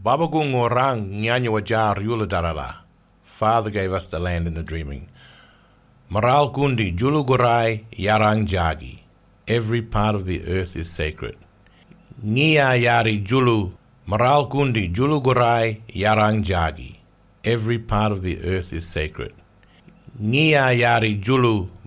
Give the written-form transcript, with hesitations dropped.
Babagung orang nyanyi wajar yula darala. Father gave us the land in the dreaming. Maral kundi julu gurai yarang jagi. Every part of the earth is sacred. Nia yari julu. Maral kundi julu gurai yarang jagi. Every part of the earth is sacred. Nia yari julu.